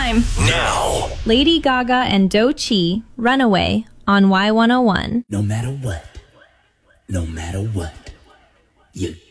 time. Now. Lady Gaga and Doechii, Runaway, on Y101. No matter what, you